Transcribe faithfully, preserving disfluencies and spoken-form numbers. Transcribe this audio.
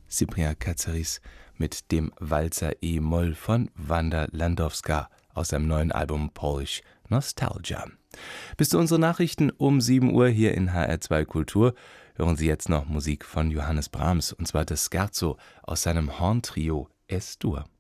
Cyprien Katzeris mit dem Walzer E-Moll von Wanda Landowska aus seinem neuen Album Polish Nostalgia. Bis zu unseren Nachrichten um sieben Uhr hier in H R zwei Kultur hören Sie jetzt noch Musik von Johannes Brahms, und zwar das Scherzo aus seinem Horn-Trio Es-Dur.